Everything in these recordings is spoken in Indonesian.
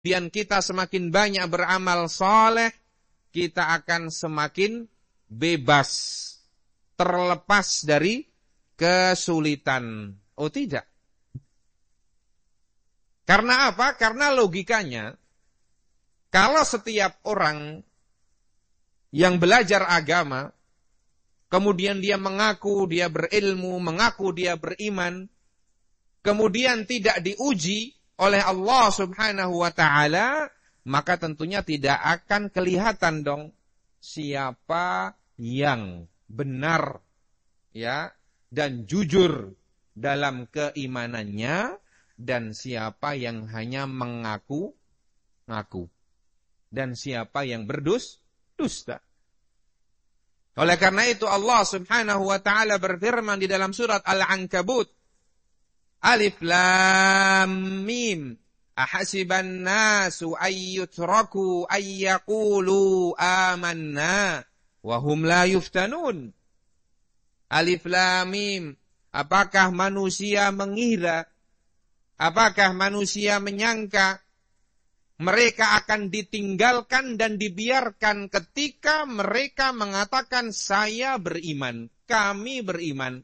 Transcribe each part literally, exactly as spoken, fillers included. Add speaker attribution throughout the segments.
Speaker 1: kemudian kita semakin banyak beramal soleh, kita akan semakin bebas, terlepas dari kesulitan. Oh tidak. Karena apa? Karena logikanya, kalau setiap orang yang belajar agama, kemudian dia mengaku dia berilmu, mengaku dia beriman, kemudian tidak diuji oleh Allah Subhanahu wa taala, maka tentunya tidak akan kelihatan dong siapa yang benar ya dan jujur dalam keimanannya dan siapa yang hanya mengaku-ngaku dan siapa yang berdus-dusta. Oleh karena itu Allah Subhanahu wa taala berfirman di dalam surat Al-Ankabut, Alif Lam Mim, ahasiban nasu ayyutraku ayyaqulu amanna wa hum la yuftanun. Alif Lam Mim, apakah manusia mengira, apakah manusia menyangka mereka akan ditinggalkan dan dibiarkan ketika mereka mengatakan saya beriman, kami beriman.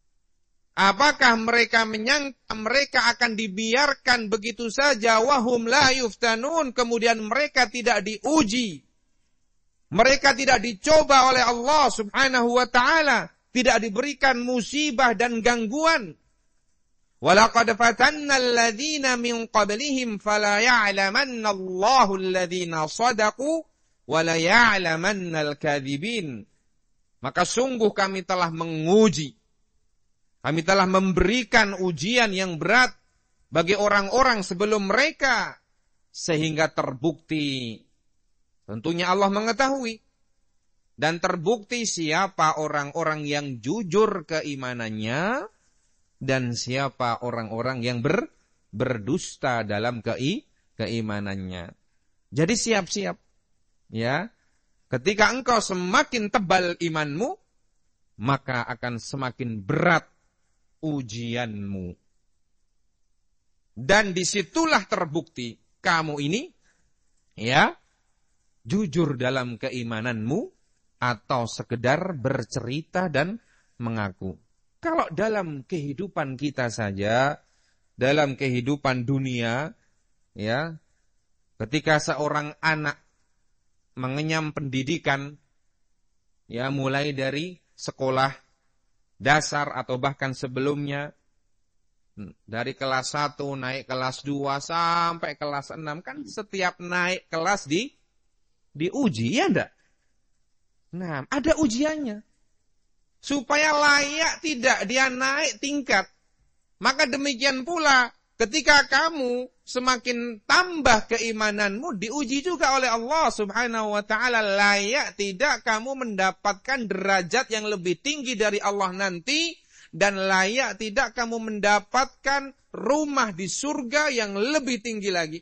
Speaker 1: Apakah mereka menyangka mereka akan dibiarkan begitu saja, wahum la yuftanun, kemudian mereka tidak diuji, mereka tidak dicoba oleh Allah Subhanahu wa taala, tidak diberikan musibah dan gangguan. وَلَقَدْ فَتَنَّ الَّذِينَ مِنْ قَبْلِهِمْ فَلَا يَعْلَمَنَّ اللَّهُ الَّذِينَ صَدَقُوا وَلَا يَعْلَمَنَّ الْكَاذِبِينَ. Maka sungguh kami telah menguji, kami telah memberikan ujian yang berat bagi orang-orang sebelum mereka, sehingga terbukti, tentunya Allah mengetahui, dan terbukti siapa orang-orang yang jujur keimanannya, dan siapa orang-orang yang ber, berdusta dalam kei, keimanannya. Jadi siap-siap. Ya, ketika engkau semakin tebal imanmu, maka akan semakin berat ujianmu. Dan disitulah terbukti kamu ini, ya, jujur dalam keimananmu atau sekedar bercerita dan mengaku. Kalau dalam kehidupan kita saja, dalam kehidupan dunia, ya, ketika seorang anak mengenyam pendidikan, ya, mulai dari sekolah dasar atau bahkan sebelumnya, dari kelas satu naik kelas dua sampai kelas enam, kan setiap naik kelas di diuji, ya enggak? Nah, ada ujiannya. Supaya layak tidak dia naik tingkat. Maka demikian pula ketika kamu semakin tambah keimananmu, diuji juga oleh Allah Subhanahu wa taala, layak tidak kamu mendapatkan derajat yang lebih tinggi dari Allah nanti, dan layak tidak kamu mendapatkan rumah di surga yang lebih tinggi lagi.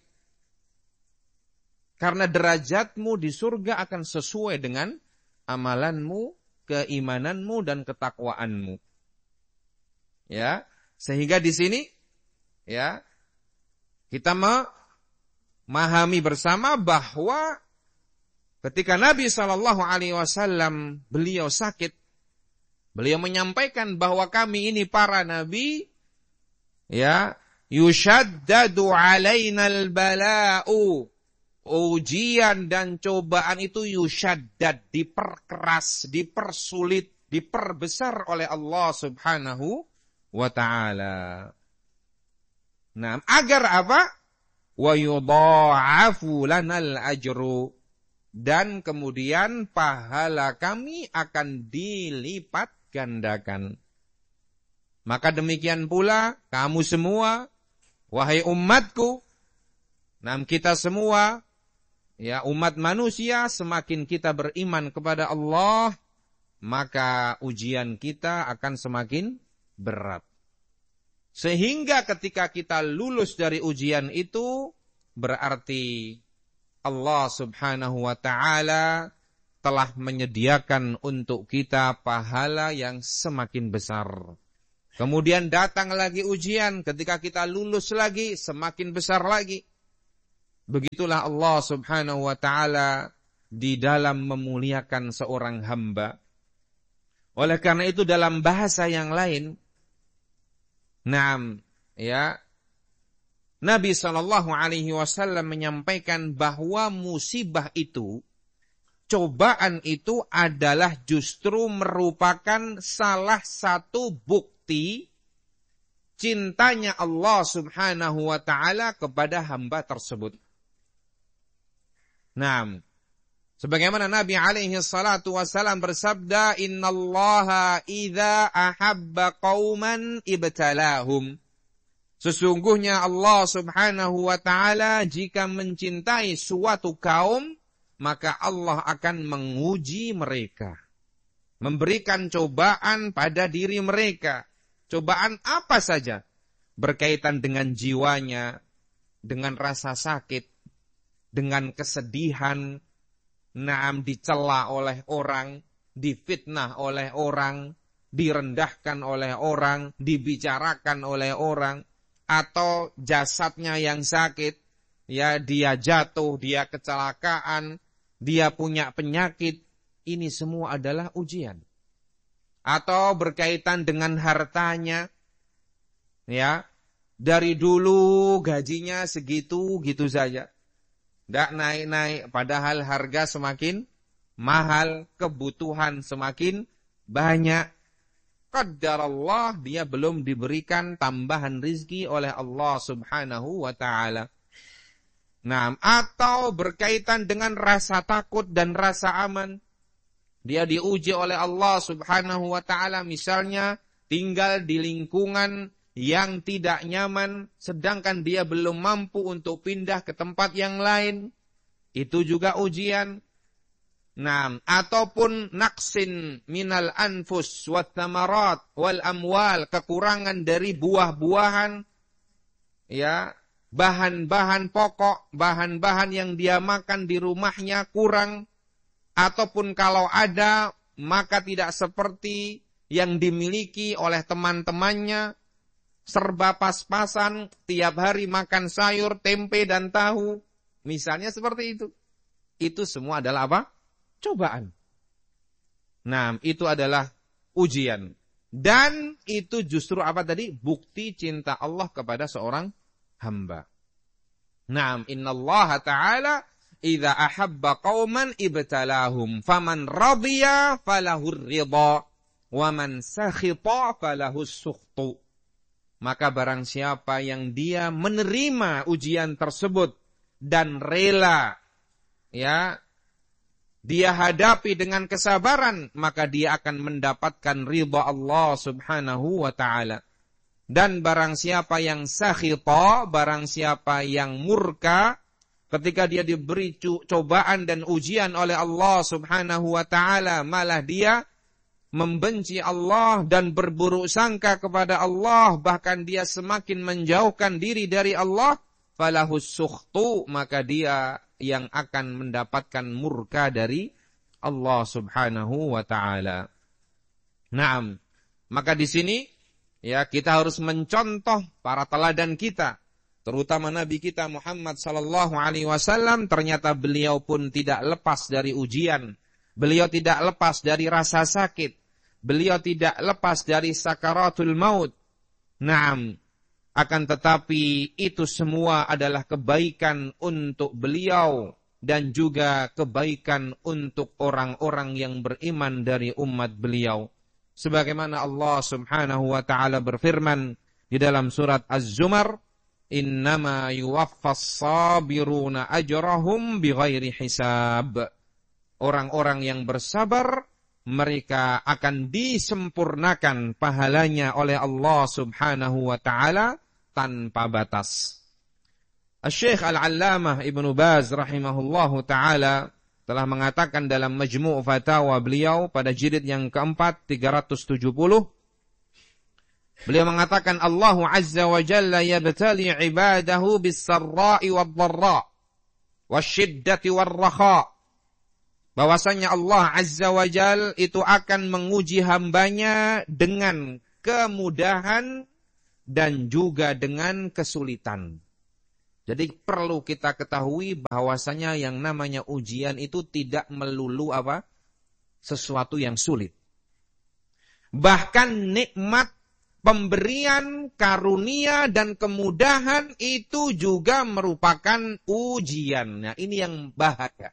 Speaker 1: Karena derajatmu di surga akan sesuai dengan amalanmu, keimananmu dan ketakwaanmu. Ya, sehingga di sini ya kita memahami bersama bahwa ketika Nabi shallallahu alaihi wasallam beliau sakit, beliau menyampaikan bahwa kami ini para nabi, ya, yushaddadu alainal bala'u, ujian dan cobaan itu yushaddad, diperkeras, dipersulit, diperbesar oleh Allah Subhanahu wa ta'ala. Nah, agar apa? Wa yudha'afu lanal ajru, dan kemudian pahala kami akan dilipat gandakan. Maka demikian pula kamu semua, wahai umatku, nah kita semua, ya, umat manusia, semakin kita beriman kepada Allah, maka ujian kita akan semakin berat. Sehingga ketika kita lulus dari ujian itu, berarti Allah Subhanahu wa ta'ala telah menyediakan untuk kita pahala yang semakin besar. Kemudian datang lagi ujian, ketika kita lulus lagi, semakin besar lagi. Begitulah Allah subhanahu wa ta'ala di dalam memuliakan seorang hamba. Oleh karena itu dalam bahasa yang lain, naam, ya, Nabi shallallahu alaihi wasallam menyampaikan bahwa musibah itu, cobaan itu adalah justru merupakan salah satu bukti cintanya Allah subhanahu wa ta'ala kepada hamba tersebut. Nah, sebagaimana Nabi alaihi salatu wasallam bersabda, innallaha idza ahabba qauman ibtalahum. Sesungguhnya Allah subhanahu wa ta'ala jika mencintai suatu kaum, maka Allah akan menguji mereka. Memberikan cobaan pada diri mereka. Cobaan apa saja. Berkaitan dengan jiwanya, dengan rasa sakit, dengan kesedihan, naam dicela oleh orang, difitnah oleh orang, direndahkan oleh orang, dibicarakan oleh orang, atau jasadnya yang sakit, ya dia jatuh, dia kecelakaan, dia punya penyakit, ini semua adalah ujian. Atau berkaitan dengan hartanya, ya dari dulu gajinya segitu, gitu saja. Tidak naik-naik, padahal harga semakin mahal, kebutuhan semakin banyak. Qadarallah, dia belum diberikan tambahan rizki oleh Allah subhanahu wa ta'ala. Nah, atau berkaitan dengan rasa takut dan rasa aman. Dia diuji oleh Allah subhanahu wa ta'ala, misalnya tinggal di lingkungan yang tidak nyaman, sedangkan dia belum mampu untuk pindah ke tempat yang lain. Itu juga ujian. Nah, ataupun naqsin minal anfus wat thamarat wal amwal, kekurangan dari buah-buahan, ya, bahan-bahan pokok, bahan-bahan yang dia makan di rumahnya kurang, ataupun kalau ada, maka tidak seperti yang dimiliki oleh teman-temannya, serba pas-pasan, tiap hari makan sayur, tempe, dan tahu. Misalnya seperti itu. Itu semua adalah apa? Cobaan. Nah, itu adalah ujian. Dan itu justru apa tadi? Bukti cinta Allah kepada seorang hamba. Nah, innallaha ta'ala idza ahabba qauman ibtalahum faman radiya falahur ridha wa man sakhita falahus sukhtu. Maka barang siapa yang dia menerima ujian tersebut dan rela, ya, dia hadapi dengan kesabaran, maka dia akan mendapatkan ridha Allah subhanahu wa ta'ala. Dan barang siapa yang sakhita, barang siapa yang murka, ketika dia diberi cobaan dan ujian oleh Allah subhanahu wa ta'ala, malah dia membenci Allah dan berburuk sangka kepada Allah, bahkan dia semakin menjauhkan diri dari Allah, falahus sukhtu, maka dia yang akan mendapatkan murka dari Allah subhanahu wa ta'ala. Naam, maka di sini ya kita harus mencontoh para teladan kita, terutama Nabi kita Muhammad sallallahu alaihi wasallam. Ternyata beliau pun tidak lepas dari ujian. Beliau tidak lepas dari rasa sakit. Beliau tidak lepas dari sakaratul maut. Naam, akan tetapi itu semua adalah kebaikan untuk beliau dan juga kebaikan untuk orang-orang yang beriman dari umat beliau. Sebagaimana Allah subhanahu wa ta'ala berfirman di dalam surat Az-Zumar, innama yuwaffas sabiruna ajrahum bighairi hisab. Orang-orang yang bersabar, mereka akan disempurnakan pahalanya oleh Allah subhanahu wa ta'ala tanpa batas. Asy-Syaikh Al-Allamah Ibnu Baz rahimahullahu ta'ala telah mengatakan dalam Majmu' Fatawa beliau pada jilid yang keempat, tiga ratus tujuh puluh. Beliau mengatakan, Allahu azza wa jalla yabtali ibadahu bis-sarra'i wad-dharra' wasyiddati war-rakha'. Bahwasanya Allah azza wa jalla itu akan menguji hambanya dengan kemudahan dan juga dengan kesulitan. Jadi perlu kita ketahui bahwasanya yang namanya ujian itu tidak melulu apa? Sesuatu yang sulit. Bahkan nikmat, pemberian, karunia, dan kemudahan itu juga merupakan ujian. Nah, ini yang bahaya.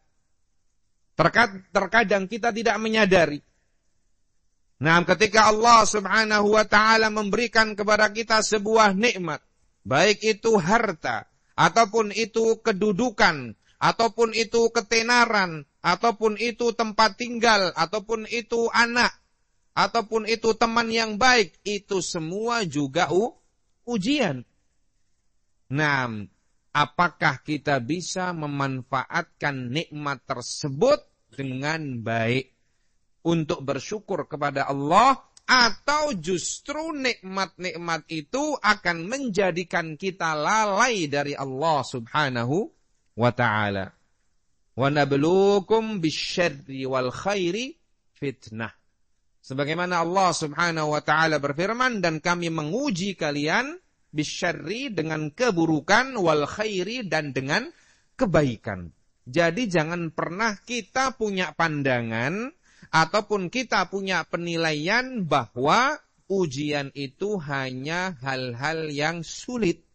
Speaker 1: Terkadang kita tidak menyadari. Nah, ketika Allah subhanahu wa ta'ala memberikan kepada kita sebuah nikmat, baik itu harta, ataupun itu kedudukan, ataupun itu ketenaran, ataupun itu tempat tinggal, ataupun itu anak, ataupun itu teman yang baik, itu semua juga u, ujian. Nah, apakah kita bisa memanfaatkan nikmat tersebut dengan baik untuk bersyukur kepada Allah, atau justru nikmat-nikmat itu akan menjadikan kita lalai dari Allah subhanahu wa ta'ala. Wa nabluukum bisyarri wal khairi fitnah. Sebagaimana Allah subhanahu wa ta'ala berfirman, dan kami menguji kalian bisyarri dengan keburukan, wal khairi dan dengan kebaikan. Jadi jangan pernah kita punya pandangan ataupun kita punya penilaian bahwa ujian itu hanya hal-hal yang sulit.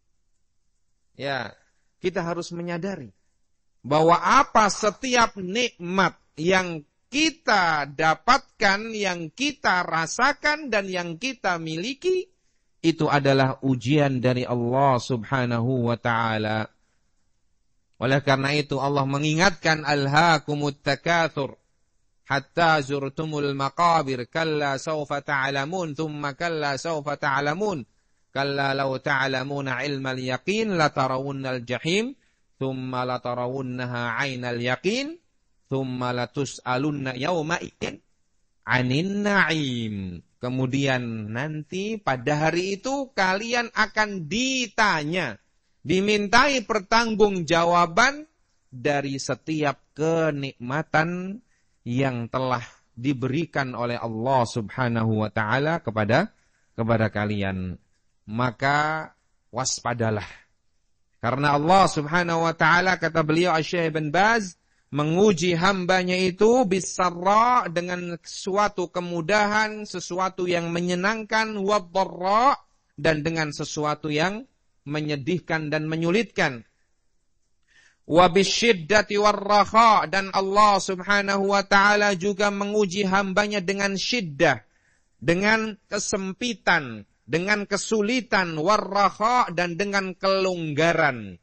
Speaker 1: Ya, kita harus menyadari bahwa apa setiap nikmat yang kita dapatkan, yang kita rasakan, dan yang kita miliki, itu adalah ujian dari Allah subhanahu wa ta'ala. Oleh karena itu Allah mengingatkan, alhaakumut takatsur hatta zurtumul maqabir, kalla sawfa ta'lamun, thumma kalla sawfa ta'lamun, kalla law ta'lamuna ilmal yaqin, latarawunnal jahim, thumma latarawunnaha aynal yaqin, thumma latus'alunna yawma idzin 'anin na'im. Kemudian nanti pada hari itu kalian akan ditanya, dimintai pertanggungjawaban dari setiap kenikmatan yang telah diberikan oleh Allah subhanahu wa ta'ala kepada kepada kalian. Maka waspadalah. Karena Allah subhanahu wa ta'ala, kata beliau Syekh Ibn Baz, menguji hambanya itu bisarra, dengan suatu kemudahan, sesuatu yang menyenangkan, wadharra, dan dengan sesuatu yang menyedihkan dan menyulitkan. Wa bisyiddati warraha, dan Allah subhanahu wa ta'ala juga menguji hambanya dengan syiddah, dengan kesempitan, dengan kesulitan, warraha, dan dengan kelonggaran.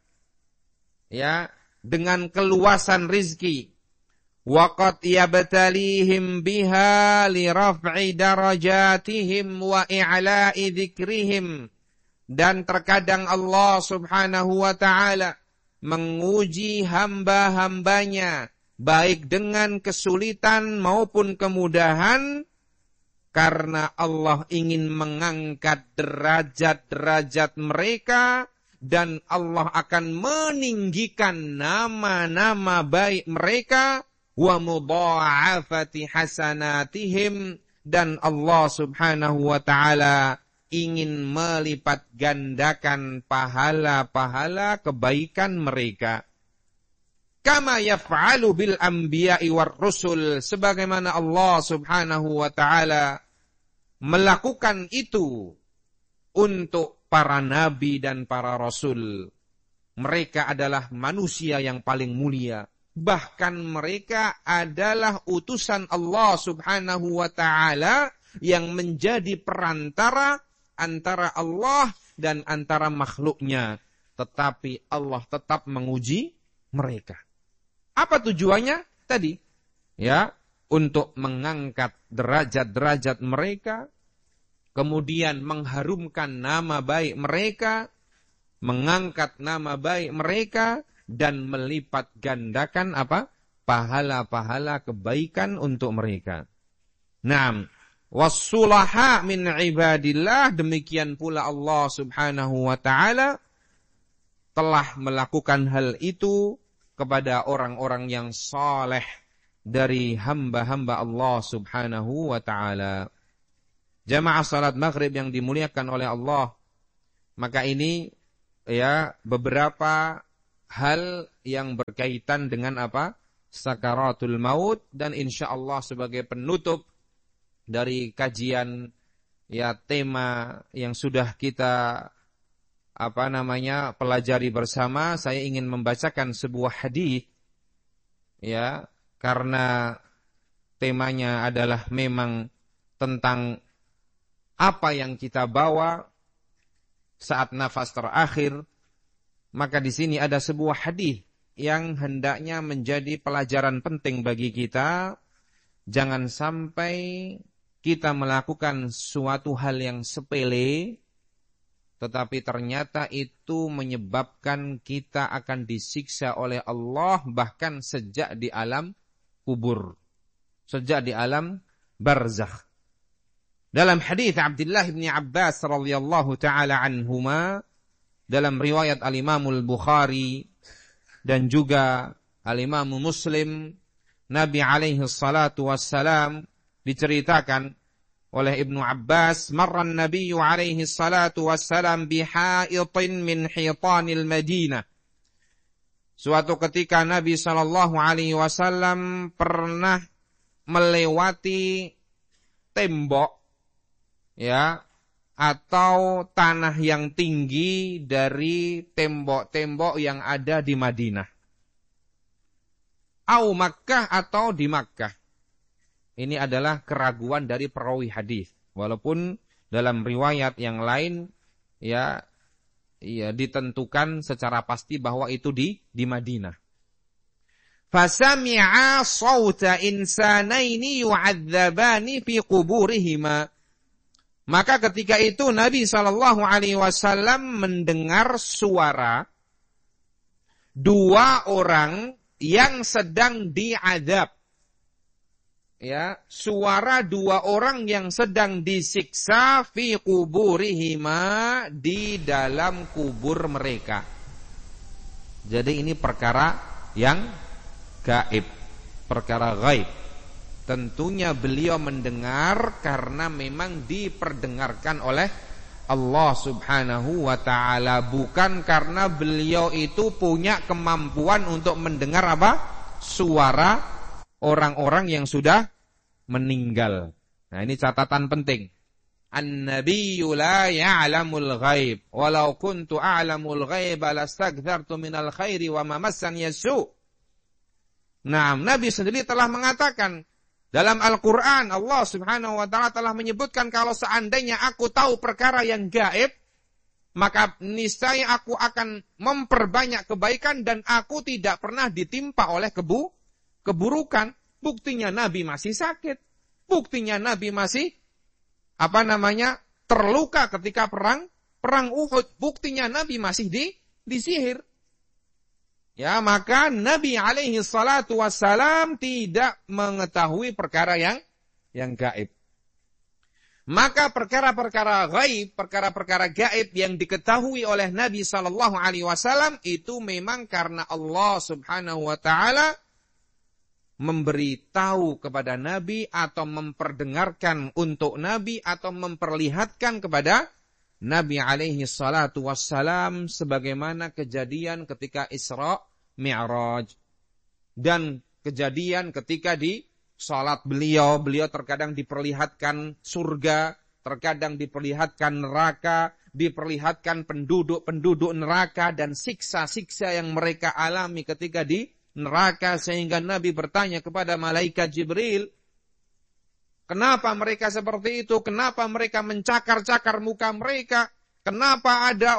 Speaker 1: Ya, dengan keluasan rizki. Waqad yabtalihim biha li raf'i darajatihim wa i'la'i dzikrihim. Dan terkadang Allah subhanahu wa ta'ala menguji hamba-hambanya, baik dengan kesulitan maupun kemudahan, karena Allah ingin mengangkat derajat-derajat mereka, dan Allah akan meninggikan nama-nama baik mereka, wa mudha'afati hasanatihim, dan Allah subhanahu wa ta'ala ingin melipat gandakan pahala-pahala kebaikan mereka. Kama yaf'alu bil anbiya'i war rusul, sebagaimana Allah subhanahu wa ta'ala melakukan itu untuk para nabi dan para rasul. Mereka adalah manusia yang paling mulia. Bahkan mereka adalah utusan Allah subhanahu wa ta'ala yang menjadi perantara antara Allah dan antara makhluknya. Tetapi Allah tetap menguji mereka. Apa tujuannya? Tadi, ya, untuk mengangkat derajat-derajat mereka, kemudian mengharumkan nama baik mereka, mengangkat nama baik mereka, dan melipat gandakan apa? Pahala-pahala kebaikan untuk mereka. Naam, wassulaha min ibadillah, demikian pula Allah subhanahu wa ta'ala telah melakukan hal itu kepada orang-orang yang saleh dari hamba-hamba Allah subhanahu wa ta'ala. Jamaah salat maghrib yang dimuliakan oleh Allah, maka ini ya beberapa hal yang berkaitan dengan apa? Sakaratul maut, dan insyaallah sebagai penutup dari kajian ya tema yang sudah kita apa namanya pelajari bersama, saya ingin membacakan sebuah hadis ya, karena temanya adalah memang tentang apa yang kita bawa saat nafas terakhir. Maka di sini ada sebuah hadis yang hendaknya menjadi pelajaran penting bagi kita. Jangan sampai kita melakukan suatu hal yang sepele, tetapi ternyata itu menyebabkan kita akan disiksa oleh Allah bahkan sejak di alam kubur, sejak di alam barzakh. Dalam hadis Abdullah bin Abbas radhiyallahu taala anhuma, dalam riwayat Al-Imam Al-Bukhari dan juga Al-Imam Muslim, Nabi alaihi salatu wassalam diceritakan oleh Ibnu Abbas, marran Nabi alaihi salatu wassalam bihaitin min hitanil Madinah. Suatu ketika Nabi sallallahu alaihi wasallam pernah melewati tembok ya, atau tanah yang tinggi dari tembok-tembok yang ada di Madinah. Au Makkah, atau di Makkah. Ini adalah keraguan dari perawi hadis. Walaupun dalam riwayat yang lain ya, ya ditentukan secara pasti bahwa itu di di Madinah. Fasami'a sawta insanaini yu'adzabani fi quburihima. Maka ketika itu Nabi shallallahu alaihi wasallam mendengar suara dua orang yang sedang diazab. Ya, suara dua orang yang sedang disiksa fi quburihima, di dalam kubur mereka. Jadi ini perkara yang gaib, perkara gaib. Tentunya beliau mendengar karena memang diperdengarkan oleh Allah subhanahu wa ta'ala. Bukan karena beliau itu punya kemampuan untuk mendengar apa? Suara orang-orang yang sudah meninggal. Nah, ini catatan penting. An-nabiyyu la ya'lamul ghaib. Walau kuntu a'lamul ghaiba lastaghfartu minal khairi wa ma massani yasu'. Nah, Nabi sendiri telah mengatakan dalam Al-Quran, Allah subhanahu wa ta'ala telah menyebutkan kalau seandainya aku tahu perkara yang gaib, maka niscaya aku akan memperbanyak kebaikan dan aku tidak pernah ditimpa oleh kebu, keburukan. Buktinya Nabi masih sakit. Buktinya Nabi masih apa namanya terluka ketika perang perang Uhud. Buktinya Nabi masih di disihir. Ya, maka Nabi alaihi salatu wassalam tidak mengetahui perkara yang yang gaib. Maka perkara-perkara gaib, perkara-perkara gaib yang diketahui oleh Nabi sallallahu alaihi wasallam itu memang karena Allah subhanahu wa ta'ala memberitahu kepada Nabi atau memperdengarkan untuk Nabi atau memperlihatkan kepada Nabi alaihi salatu wassalam, sebagaimana kejadian ketika Isra Mi'raj dan kejadian ketika di salat beliau, beliau terkadang diperlihatkan surga, terkadang diperlihatkan neraka, diperlihatkan penduduk-penduduk neraka dan siksa-siksa yang mereka alami ketika di neraka, sehingga Nabi bertanya kepada malaikat Jibril, kenapa mereka seperti itu? Kenapa mereka mencakar-cakar muka mereka? Kenapa ada